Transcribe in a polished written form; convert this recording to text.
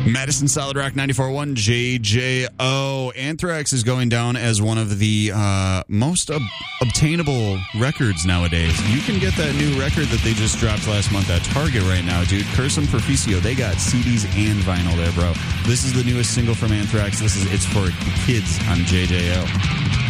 Madison Solid Rock 94.1 JJO. Anthrax is going down as one of the most obtainable records nowadays. You can get that new record that they just dropped last month at Target right now, dude. Cursum Proficio. They got CDs and vinyl there, bro. This is the newest single from Anthrax. It's for the kids on JJO.